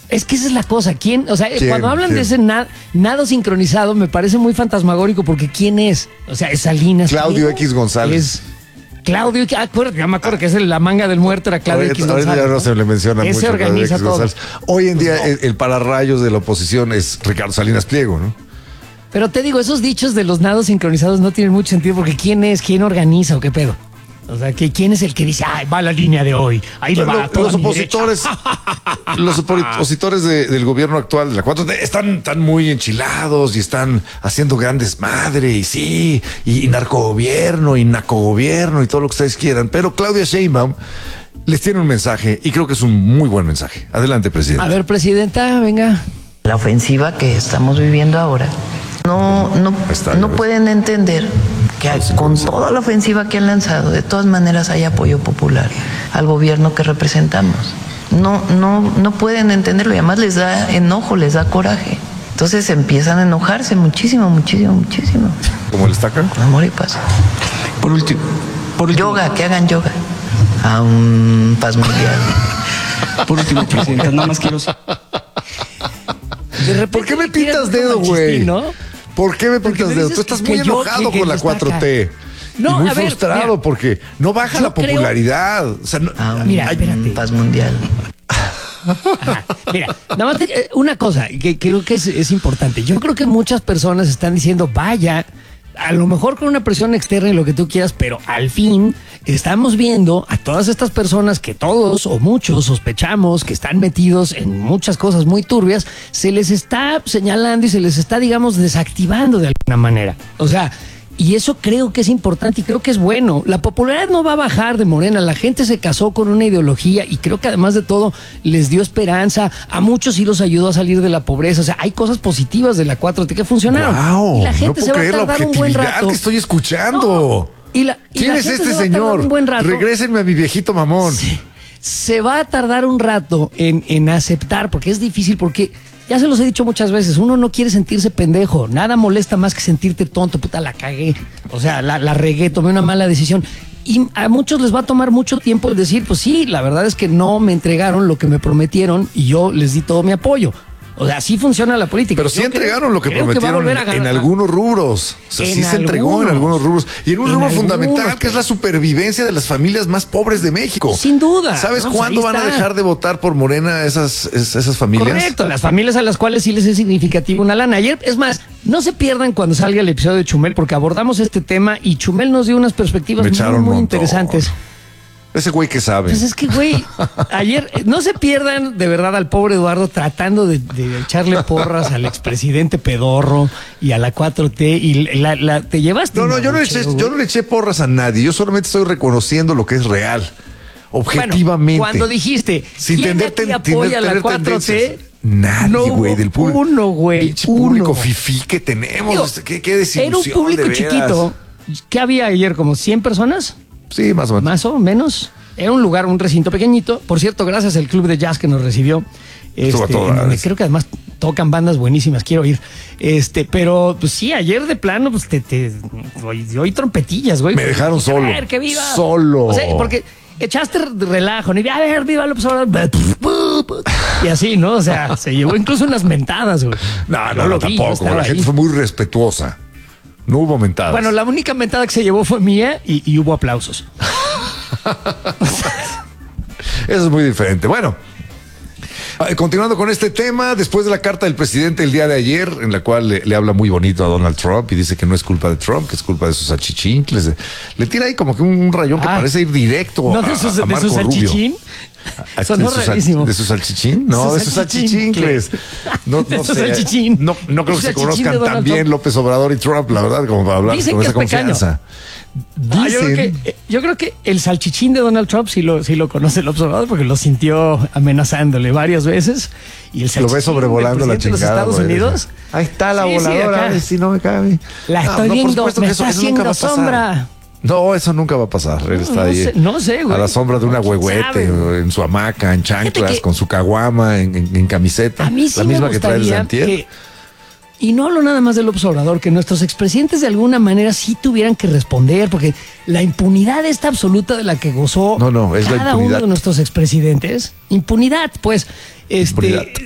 Es que esa es la cosa. ¿Quién? O sea, cuando hablan de ese nado sincronizado, me parece muy fantasmagórico porque ¿quién es? O sea, es Salinas. Claudio X González. Claudio, ya me acuerdo que es la manga del muerto, era Claudio X González. Ahorita ya no se le menciona mucho. Ese organiza todo. Hoy en día el pararrayos de la oposición es Ricardo Salinas Pliego, ¿no? Pero te digo, esos dichos de los nados sincronizados no tienen mucho sentido porque ¿quién es? ¿Quién organiza o qué pedo? O sea, ¿quién es el que dice, ay, va la línea de hoy? Ahí le va a toda los opositores, los opositores del gobierno actual de la 4T están muy enchilados y están haciendo gran desmadre y sí, y narcogobierno y nacogobierno y todo lo que ustedes quieran. Pero Claudia Sheinbaum les tiene un mensaje y creo que es un muy buen mensaje. Adelante, presidenta. A ver, presidenta, venga. La ofensiva que estamos viviendo ahora, no pueden entender que con toda la ofensiva que han lanzado, de todas maneras hay apoyo popular al gobierno que representamos. No pueden entenderlo y además les da enojo, les da coraje. Entonces empiezan a enojarse muchísimo. ¿Cómo le estacan? Amor y paz. Por último. Yoga, que hagan yoga. A un paz mundial. Por último, presidenta, nada más quiero... ¿Por qué me pintas dedo, güey? ¿No? ¿Por qué me pintas dedo? Tú estás muy enojado con la 4T. No, y muy frustrado mira, porque no baja la popularidad. O sea, mira, espérate. Paz mundial. Ajá. Mira, nada más una cosa que creo que es importante. Yo creo que muchas personas están diciendo, vaya, a lo mejor con una presión externa y lo que tú quieras, pero al fin estamos viendo a todas estas personas que todos o muchos sospechamos que están metidos en muchas cosas muy turbias, se les está señalando y se les está, digamos, desactivando de alguna manera. O sea, y eso creo que es importante y creo que es bueno. La popularidad no va a bajar de Morena. La gente se casó con una ideología y creo que además de todo les dio esperanza. A muchos sí los ayudó a salir de la pobreza. O sea, hay cosas positivas de la 4T que funcionaron. Wow, y la gente no se va a creer tardar la un buen rato. que estoy escuchando. ¿Quién es este señor? Regrésenme a mi viejito mamón. Se va a tardar un rato en aceptar, porque es difícil, porque ya se los he dicho muchas veces, uno no quiere sentirse pendejo, nada molesta más que sentirte tonto, puta, la cagué, o sea, la regué, tomé una mala decisión. Y a muchos les va a tomar mucho tiempo el decir, pues sí, la verdad es que no me entregaron lo que me prometieron y yo les di todo mi apoyo. O sea, así funciona la política. Pero sí entregaron lo que prometieron en algunos rubros. O sea, sí se entregó en algunos rubros. Y en un rubro fundamental, que es la supervivencia de las familias más pobres de México. Sin duda. ¿Sabes cuándo van a dejar de votar por Morena esas familias? Correcto, las familias a las cuales sí les es significativo una lana. Ayer, es más, no se pierdan cuando salga el episodio de Chumel, porque abordamos este tema y Chumel nos dio unas perspectivas muy interesantes. Ese güey que sabe. Pues es que, güey, ayer, no se pierdan de verdad al pobre Eduardo tratando de echarle porras al expresidente pedorro y a la 4T y te llevaste. No, yo no le eché porras a nadie. Yo solamente estoy reconociendo lo que es real. Objetivamente. Bueno, cuando dijiste, ¿quién aquí apoya a la 4T? Nadie, güey, del público. Güey. Público fifí que tenemos. ¿Qué desilusión? Era un público chiquito. ¿Qué había ayer? ¿Como 100 personas? Sí, más o menos. Más o menos. Era un lugar, un recinto pequeñito. Por cierto, gracias al club de jazz que nos recibió. Creo que además tocan bandas buenísimas, quiero ir. Pero pues sí, ayer de plano, pues oí trompetillas, güey. Me dejaron solo. A ver, que viva. Solo. O sea, porque echaste relajo, ¿no? A ver, viva López Obrador. Y así, ¿no? O sea, se llevó incluso unas mentadas, güey. No, tampoco. La gente fue muy respetuosa. No hubo mentadas. Bueno, la única mentada que se llevó fue mía y hubo aplausos. Eso es muy diferente. Bueno, continuando con este tema, después de la carta del presidente el día de ayer, en la cual le habla muy bonito a Donald Trump y dice que no es culpa de Trump, que es culpa de sus achichincles. Le tira ahí como que un rayón que parece ir directo a Marco Rubio. Sonó rarísimo. ¿De su salchichín? No, de sus achichincles. No sé. No creo que se conozcan tan bien López Obrador y Trump, la verdad, como para hablar con esa confianza. Yo creo que el salchichín de Donald Trump sí lo conoce el observador porque lo sintió amenazándole varias veces. Y el lo ve sobrevolando la chingada. De los Estados Unidos. Ahí está la voladora. Si no me cabe. La estoy viendo. Me está haciendo sombra. No, eso nunca va a pasar. Él está ahí. No sé, güey. A la sombra de una huehuete, en su hamaca, en chanclas, con su caguama, en camiseta. A mí sí la misma que trae desde antier. Y no hablo nada más del observador, que nuestros expresidentes de alguna manera sí tuvieran que responder, porque la impunidad esta absoluta de la que gozó es cada uno de nuestros expresidentes. Impunidad, pues. Impunidad.